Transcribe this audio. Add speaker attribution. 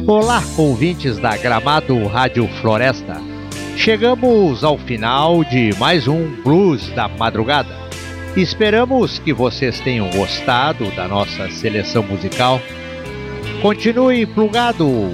Speaker 1: Olá, ouvintes da Gramado Rádio Floresta. Chegamos ao final de mais um Blues da Madrugada. Esperamos que vocês tenham gostado da nossa seleção musical. Continue plugado